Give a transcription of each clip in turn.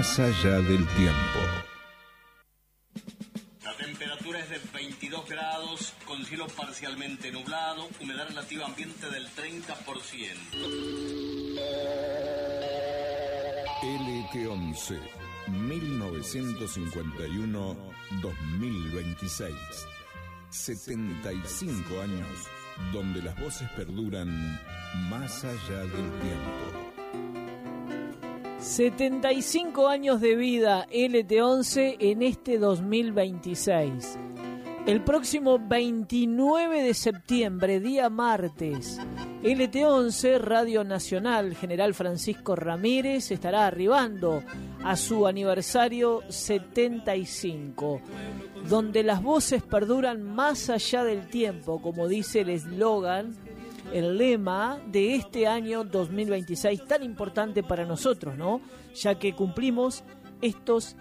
más allá del tiempo. La temperatura es de 22 grados, con cielo parcialmente nublado, humedad relativa ambiente del 30%. LT11, 1951-2026. 75 años donde las voces perduran más allá del tiempo. 75 años de vida LT11 en este 2026. El próximo 29 de septiembre, día martes, LT11, Radio Nacional General Francisco Ramírez, estará arribando a su aniversario 75, donde las voces perduran más allá del tiempo, como dice el eslogan, el lema de este año 2026, tan importante para nosotros, ¿no? Ya que cumplimos estos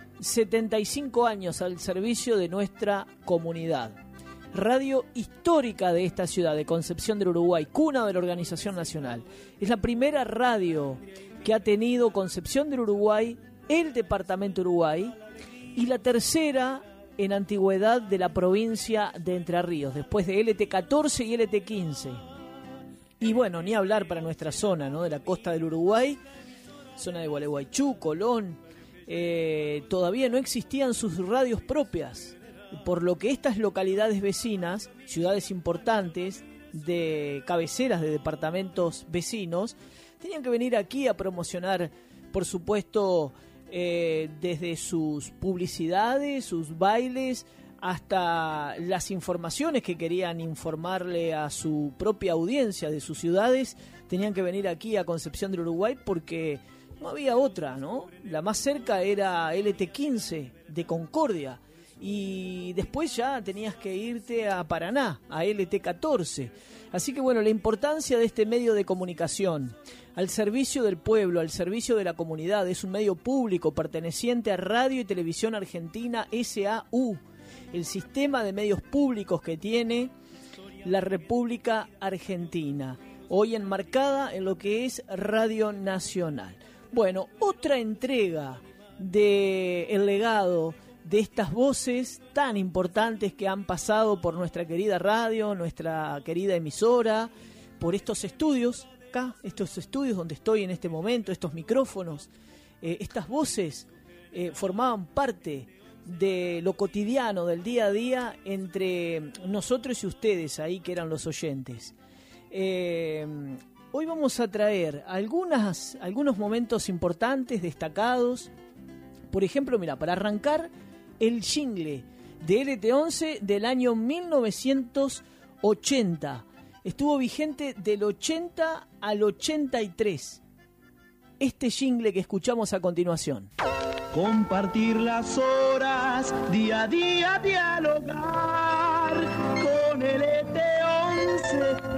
75 años al servicio de nuestra comunidad. Radio histórica de esta ciudad, de Concepción del Uruguay, cuna de la Organización Nacional. Es la primera radio que ha tenido Concepción del Uruguay, el departamento Uruguay, y la tercera en antigüedad de la provincia de Entre Ríos, después de LT14 y LT15. Y bueno, ni hablar para nuestra zona, ¿no? De la costa del Uruguay, zona de Gualeguaychú, Colón, todavía no existían sus radios propias, por lo que estas localidades vecinas, ciudades importantes, de cabeceras de departamentos vecinos, tenían que venir aquí a promocionar, por supuesto, desde sus publicidades, sus bailes, hasta las informaciones que querían informarle a su propia audiencia de sus ciudades, tenían que venir aquí a Concepción del Uruguay porque no había otra, ¿no? La más cerca era LT15 de Concordia, y después ya tenías que irte a Paraná, a LT14. Así que bueno, la importancia de este medio de comunicación al servicio del pueblo, al servicio de la comunidad, es un medio público perteneciente a Radio y Televisión Argentina SAU, el sistema de medios públicos que tiene la República Argentina, hoy enmarcada en lo que es Radio Nacional. Bueno, otra entrega del legado de estas voces tan importantes que han pasado por nuestra querida radio, nuestra querida emisora, por estos estudios, acá, estos estudios donde estoy en este momento, estos micrófonos, estas voces formaban parte de lo cotidiano, del día a día entre nosotros y ustedes ahí que eran los oyentes. Hoy vamos a traer algunos momentos importantes, destacados. Por ejemplo, mira, para arrancar, el jingle de LT11 del año 1980. Estuvo vigente del 80 al 83. Este jingle que escuchamos a continuación. Compartir las horas, día a día dialogar con el LT11.